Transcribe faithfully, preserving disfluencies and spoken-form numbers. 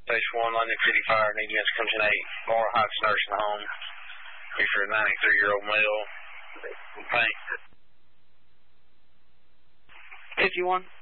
Station one, London City Fire, need units come to eight. Laurel Heights Nursing Home. Here for a ninety-three-year-old male. Thanks. fifty-one.